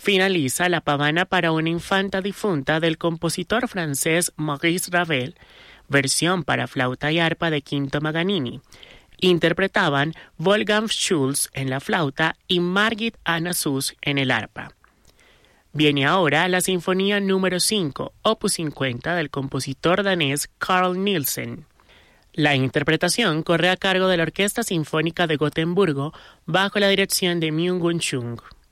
Finaliza la pavana para una infanta difunta del compositor francés Maurice Ravel, versión para flauta y arpa de Quinto Paganini. Interpretaban Wolfgang Schulz en la flauta y Margit Anna Suss en el arpa. Viene ahora la Sinfonía número 5, opus 50 del compositor danés Carl Nielsen. La interpretación corre a cargo de la Orquesta Sinfónica de Gotemburgo bajo la dirección de Myung-Whun Chung.